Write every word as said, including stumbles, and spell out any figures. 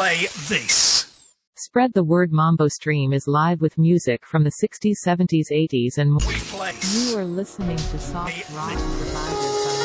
play this. Spread the word. Mambo Stream is live with music from the sixties, seventies, eighties and more. We play. You are listening to Soft Rock Providers.